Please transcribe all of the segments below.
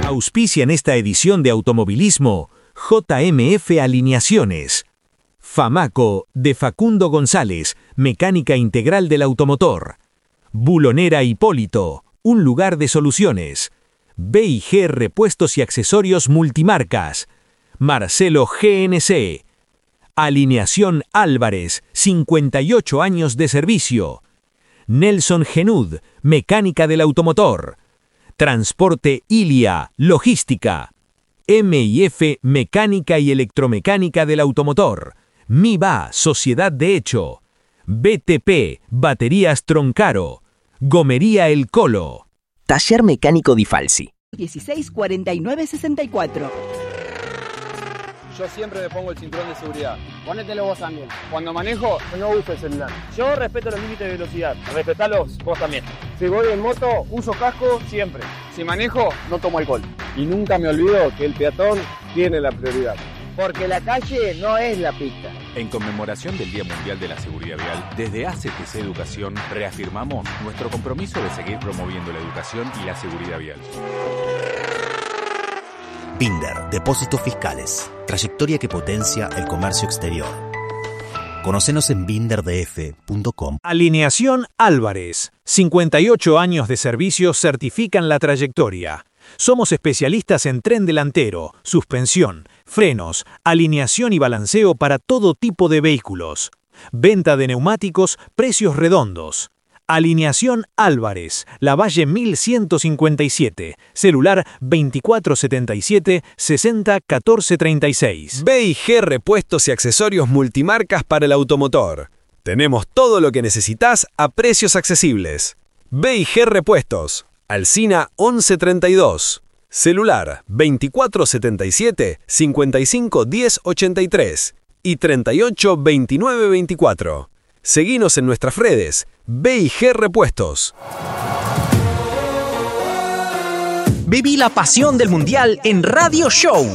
Auspician esta edición de Automovilismo JMF Alineaciones. Famaco, de Facundo González, mecánica integral del automotor. Bulonera Hipólito, un lugar de soluciones. B&G Repuestos y Accesorios Multimarcas. Marcelo GNC. Alineación Álvarez, 58 años de servicio. Nelson Genud, mecánica del automotor. Transporte Ilia, logística. M&F, mecánica y electromecánica del automotor. MIBA, sociedad de hecho. BTP, baterías Troncaro. Gomería El Colo. Taller Mecánico Di Falsi. 164964. Yo siempre me pongo el cinturón de seguridad. Ponételo vos también. Cuando manejo, no uso el celular. Yo respeto los límites de velocidad. Respetalos vos también. Si voy en moto, uso casco siempre. Si manejo, No tomo alcohol. y nunca me olvido que el peatón tiene la prioridad. Porque la calle no es la pista. En conmemoración del Día Mundial de la Seguridad Vial, desde ACTC Educación reafirmamos nuestro compromiso de seguir promoviendo la educación y la seguridad vial. Binder, Depósitos Fiscales. Trayectoria que potencia el comercio exterior. Conocenos en binderdf.com. Alineación Álvarez. 58 años de servicio certifican la trayectoria. Somos especialistas en tren delantero, suspensión, frenos, alineación y balanceo para todo tipo de vehículos. Venta de neumáticos, precios redondos. Alineación Álvarez, Lavalle 1157, celular 2477-601436. B&G Repuestos y Accesorios Multimarcas para el automotor. Tenemos todo lo que necesitas a precios accesibles. B&G Repuestos, Alsina 1132, celular 2477-551083 y 382924. Seguinos en nuestras redes, B&G Repuestos. Viví la pasión del Mundial en Radio Show.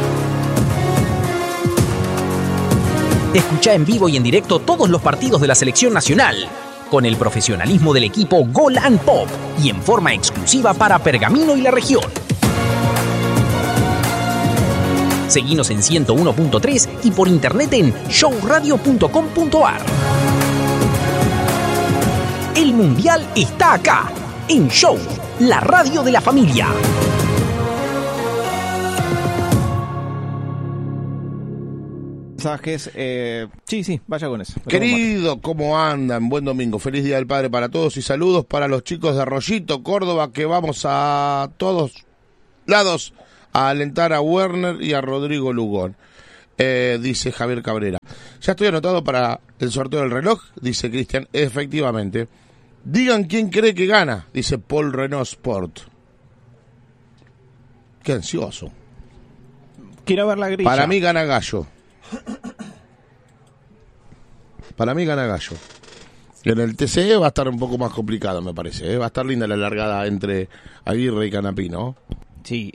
Escucha en vivo y en directo todos los partidos de la selección nacional, con el profesionalismo del equipo Gol and Pop y en forma exclusiva para Pergamino y la región. Seguinos en 101.3 y por internet en showradio.com.ar. El Mundial está acá, en Show, la radio de la familia. Mensajes, sí, vaya con eso. Querido, ¿cómo andan? Buen domingo, feliz Día del Padre para todos y saludos para los chicos de Arroyito, Córdoba, que vamos a todos lados a alentar a Werner y a Rodrigo Lugón, dice Javier Cabrera. Ya estoy anotado para el sorteo del reloj, dice Cristian, efectivamente. Digan quién cree que gana, dice Paul Renault Sport. Qué ansioso. Quiero ver la grilla. Para mí gana Gallo. Para mí gana Gallo. En el TCE va a estar un poco más complicado, me parece. Va a estar linda la largada entre Aguirre y Canapino. Sí,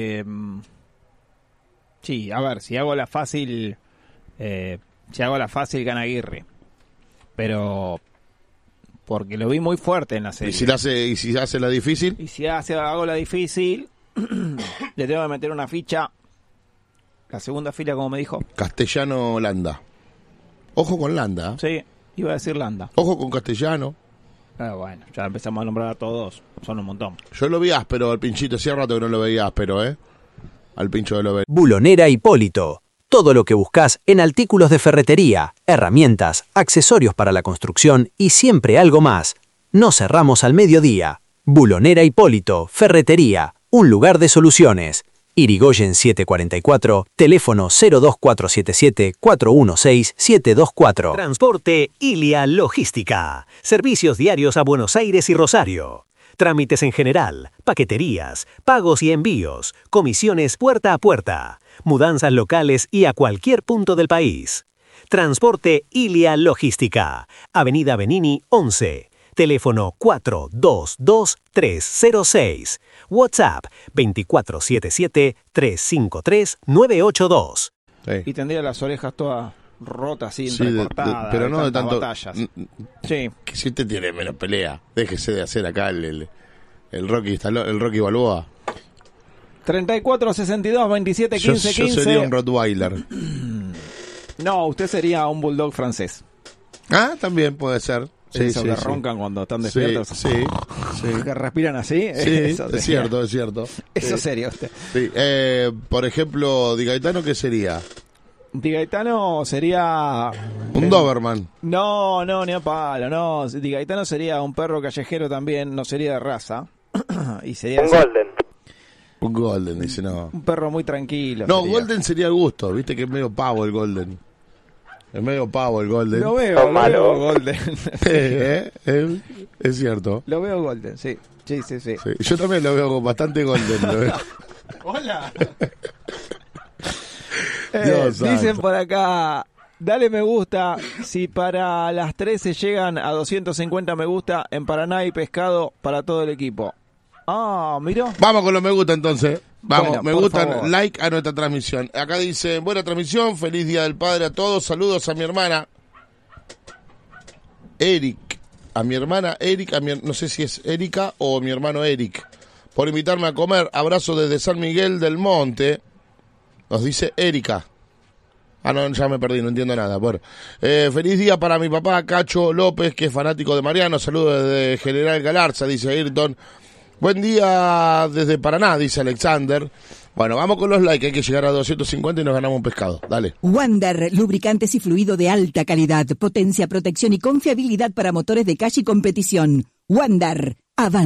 sí, a ver, si hago la fácil, gana Aguirre. Pero porque lo vi muy fuerte en la serie. ¿Y si hace la difícil? Y si hago la difícil, le tengo que meter una ficha. La segunda fila, como me dijo. Castellano Landa. Ojo con Landa. Sí, iba a decir Landa. Ojo con Castellano. Bueno, ya empezamos a nombrar a todos. Son un montón. Yo lo vi áspero al Pinchito. Hacía rato que no lo veía áspero, al Pincho de lo ve. Bulonera Hipólito. Todo lo que buscas en artículos de ferretería, herramientas, accesorios para la construcción y siempre algo más. No cerramos al mediodía. Bulonera Hipólito, Ferretería, un lugar de soluciones. Irigoyen 744, teléfono 02477-416-724. Transporte Ilia Logística. Servicios diarios a Buenos Aires y Rosario. Trámites en general, paqueterías, pagos y envíos, comisiones puerta a puerta, mudanzas locales y a cualquier punto del país. Transporte Ilia Logística. Avenida Benini 11. Teléfono 422-306. WhatsApp 2477-353-982. Sí. Y tendría las orejas todas rotas, así, entrecortadas. Pero no de tanto. Batallas. Sí. Que si usted tiene menos pelea, déjese de hacer acá el Rocky Balboa. 34, 62, 27, 15, yo 15. sería un Rottweiler. No, usted sería un bulldog francés. Ah, también puede ser. Sí, Esos sí, que sí. roncan cuando están despiertos. Sí. Que respiran así. Sí, Eso es sería. cierto, es cierto. Eso Sí. sería usted. Sí. Por ejemplo, Di Gaetano, ¿qué sería? Di Gaetano sería... Un Doberman. No, ni a palo, no. Di Gaetano sería un perro callejero también, no sería de raza. Y sería Un golden. Un Golden, dice, no. un perro muy tranquilo. No, sería. Golden sería el gusto, viste que es medio pavo el Golden. Es medio pavo el Golden. Lo veo Golden. Es cierto. Lo veo Golden, sí. Sí. Sí, yo también lo veo con bastante Golden. Lo veo. Hola. Dios Dicen santo. por acá, dale me gusta, si para las 13 llegan a 250 me gusta, en Paraná hay pescado para todo el equipo. Ah, mirá. Vamos con los me gusta entonces. Vamos, Bueno, me por gustan, favor. like a nuestra transmisión. Acá dice, buena transmisión, feliz Día del Padre a todos, saludos a mi hermana Eric, no sé si es Erika o mi hermano Eric, por invitarme a comer, abrazo desde San Miguel del Monte, nos dice Erika. Ah, no, ya me perdí, no entiendo nada. Bueno, feliz día para mi papá Cacho López, que es fanático de Mariano, saludos desde General Galarza, dice Ayrton. Buen día desde Paraná, dice Alexander. Bueno, vamos con los likes, hay que llegar a 250 y nos ganamos un pescado. Dale. Wander, lubricantes y fluido de alta calidad, potencia, protección y confiabilidad para motores de calle y competición. Wander, avanza.